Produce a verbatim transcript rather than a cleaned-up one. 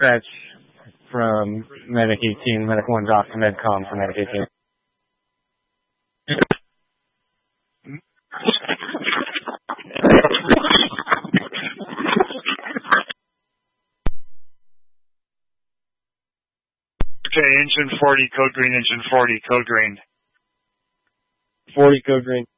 dispatch from Medic eighteen, Medic one drop to Medcom for Medic eighteen. Okay, engine forty, code green, engine forty, code green. forty, code green.